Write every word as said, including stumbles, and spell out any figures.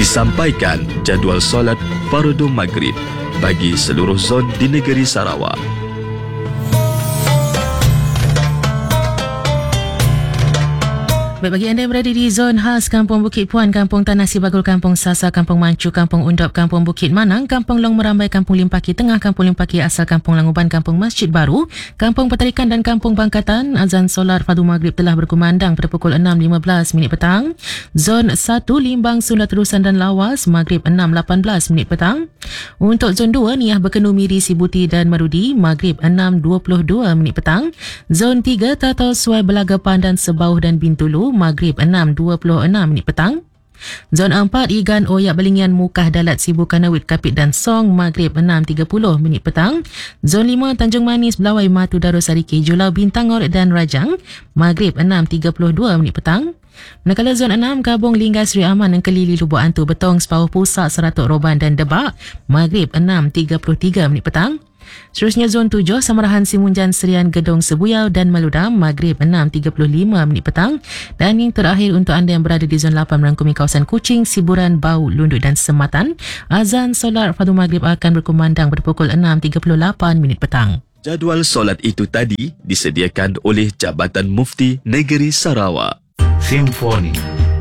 disampaikan jadual solat Fardhu Maghrib bagi seluruh zon di negeri Sarawak. Baik, bagi anda yang berada di zon khas Kampung Bukit Puan, Kampung Tanah Sibagul, Kampung Sasa, Kampung Mancu, Kampung Undop, Kampung Bukit Manang, Kampung Long Merambai, Kampung Limpaki Tengah, Kampung Limpaki Asal, Kampung Languban, Kampung Masjid Baru, Kampung Petarikan dan Kampung Bangkatan, azan solat Fardhu Maghrib telah berkumandang pada pukul enam lima belas minit petang. Zon satu Limbang, Sunda Terusan dan Lawas, Maghrib enam lapan belas minit petang. Untuk zon dua Niah, Bekenu, Miri, Sibuti dan Marudi, Maghrib enam dua puluh dua minit petang. Zon tiga Tatau, Suai, Belaga, Pandan, Sebauh dan Bintulu, Maghrib enam dua puluh enam minit petang. Zon empat Igan, Oyak, Belingian, Mukah, Dalat, Sibu, Kanawit, Kapit dan Song, Maghrib enam tiga puluh minit petang. Zon lima Tanjung Manis, Belawai, Matu, Darusari, Julau, Bintangor dan Rajang, Maghrib enam tiga puluh dua minit petang. Manakala zon enam Gabung, Lingga, Seri Aman, Kelili, Lubuk Antu, Betong, Sepauh Pusat, Seratuk, Roban dan Debak, Maghrib enam tiga puluh tiga minit petang. Seterusnya zon tujuh Samarahan, Simunjan, Serian, Gedong, Sebuyau dan Maludam, Maghrib enam tiga puluh lima minit petang. Dan yang terakhir untuk anda yang berada di zon lapan merangkumi kawasan Kuching, Siburan, Bau, Lunduk dan Sematan, azan solat Fardhu Maghrib akan berkumandang pada pukul enam tiga puluh lapan minit petang. Jadual solat itu tadi disediakan oleh Jabatan Mufti Negeri Sarawak. Simfoni